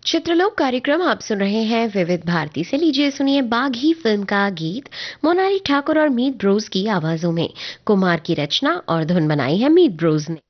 चित्रलोक कार्यक्रम आप सुन रहे हैं विविध भारती से। लीजिए सुनिए बागी फिल्म का गीत मोनाली ठाकुर और मीत ब्रोज की आवाजों में। कुमार की रचना और धुन बनाई है मीत ब्रोज ने।